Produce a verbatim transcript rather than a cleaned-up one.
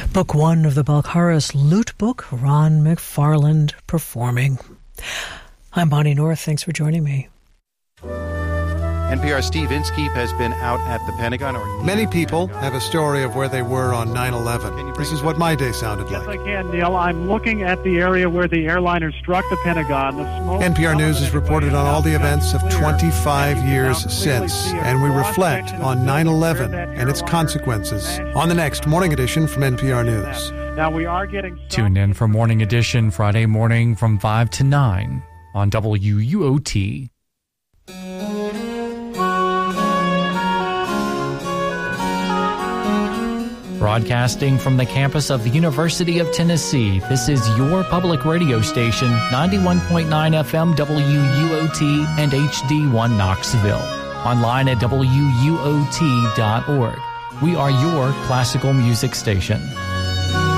Book one of the Balcarres Lute Book, Ron McFarland performing. I'm Bonnie North. Thanks for joining me. N P R's Steve Inskeep has been out at the Pentagon. Or Many people have a story of where they were on nine eleven. This is what my day sounded yes, like. Yes, I can, Neil. I'm looking at the area where the airliner struck the Pentagon. The smoke N P R News has reported on all the events of twenty-five years since, and we reflect on nine eleven and its consequences on the next Morning Edition from N P R News. Now we are getting... Tune in for Morning Edition Friday morning from five to nine on W U O T. Broadcasting from the campus of the University of Tennessee, this is your public radio station, ninety-one point nine F M W U O T and H D one Knoxville. Online at W U O T dot org. We are your classical music station.